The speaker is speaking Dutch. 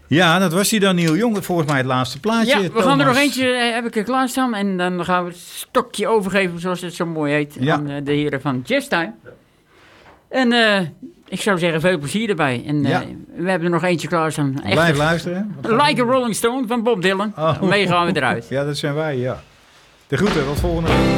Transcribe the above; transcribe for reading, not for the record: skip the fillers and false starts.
Ja, dat was hij dan, Neil Young. Volgens mij het laatste plaatje. Ja, we gaan er nog eentje, heb ik er klaarstaan. En dan gaan we het stokje overgeven, zoals het zo mooi heet, aan de heren van Jazz Time. En ik zou zeggen, veel plezier erbij. En we hebben er nog eentje klaarstaan. Blijf luisteren. Like a Rolling Stone van Bob Dylan. Mee gaan we eruit. Ja, dat zijn wij, ja. De groeten, tot volgende week.